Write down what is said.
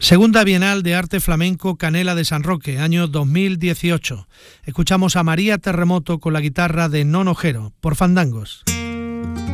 Segunda Bienal de Arte Flamenco Canela de San Roque, año 2018. Escuchamos a María Terremoto con la guitarra de Nono Jero, por Fandangos.